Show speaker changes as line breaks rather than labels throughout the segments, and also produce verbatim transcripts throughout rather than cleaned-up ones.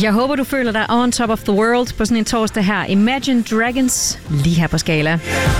Jeg håber, du føler dig on top of the world på sådan en torsdag her. Imagine Dragons lige her på Skala.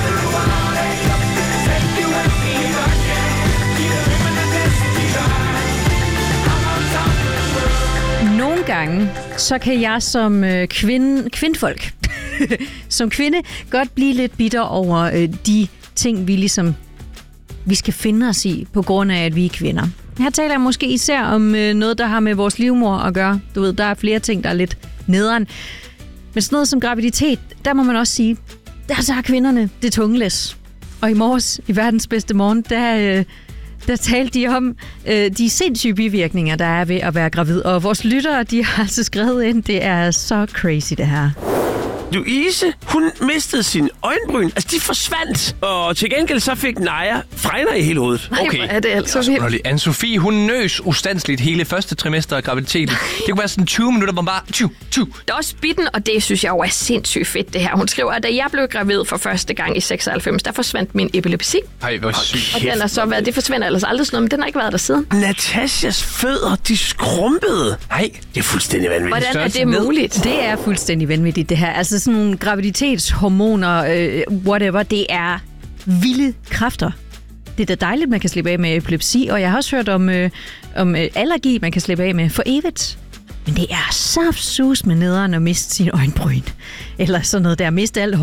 Nogle gange, så kan jeg som øh, kvinde, kvindfolk, som kvinde, godt blive lidt bitter over øh, de ting, vi ligesom vi skal finde os i, på grund af, at vi er kvinder. Her taler jeg måske især om øh, noget, der har med vores livmor at gøre. Du ved, der er flere ting, der er lidt nederen. Men sådan noget som graviditet, der må man også sige, der så har kvinderne det tungelæs. Og i morges, i verdens bedste morgen, der, øh, der talte de om øh, de sindssyge bivirkninger, der er ved at være gravid. Og vores lyttere, de har altså skrevet ind, det er så crazy det her.
Louise, hun mistede sine øjenbryn. Altså, de forsvandt. Og til gengæld så fik Naja fregner i hele hovedet.
Nej, okay. Er det altså vildt.
Anne-Sophie, hun nøs ustandsligt hele første trimester af graviditeten. Det kunne være sådan tyve minutter, hvor man bare... Tju, tju.
Det er også bitten, og det synes jeg jo er sindssygt fedt, det her. Hun skriver, at da jeg blev gravid for første gang i seksoghalvfems, der forsvandt min epilepsi.
Ej, hvor sygt.
Og den har så været... Det forsvinder ellers aldrig sådan noget, men den har ikke været der siden.
Natashas fødder, de skrumpede.
Nej,
det er fuldstændig vanvittigt.
Hvordan er det muligt?
Det er fuldstændig vanvittigt, det her. Altså sådan nogle graviditetshormoner, øh, whatever, det er vilde kræfter. Det er da dejligt, man kan slippe af med epilepsi, og jeg har også hørt om, øh, om øh, allergi, man kan slippe af med for evigt. Men det er saftsus med nederen at miste sine øjenbryn. Eller sådan noget der, miste alt